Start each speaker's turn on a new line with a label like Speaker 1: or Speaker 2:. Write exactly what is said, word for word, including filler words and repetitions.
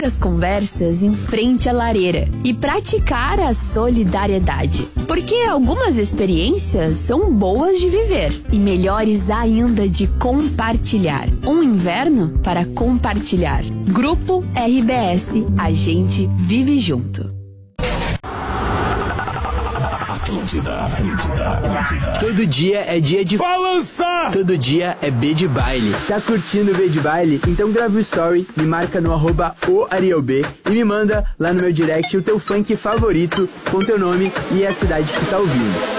Speaker 1: longas conversas em frente à lareira e praticar a solidariedade. Porque algumas experiências são boas de viver e melhores ainda de compartilhar. Um inverno para compartilhar. Grupo R B S, a gente vive junto.
Speaker 2: Atlântida, Atlântida, Atlântida.
Speaker 3: Todo dia é dia de
Speaker 2: balançar.
Speaker 3: Todo dia é B de baile. Tá curtindo o B de baile? Então grava o story, me marca no arroba o Ariel B e me manda lá no meu direct o teu funk favorito com teu nome e a cidade que tá ouvindo.